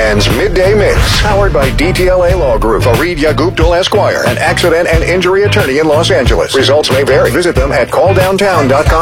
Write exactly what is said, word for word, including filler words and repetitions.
Weekends Midday Mix. Powered by D T L A Law Group, Fareed Yaguptal Esquire, an accident and injury attorney in Los Angeles. Results may vary. Visit them at call downtown dot com.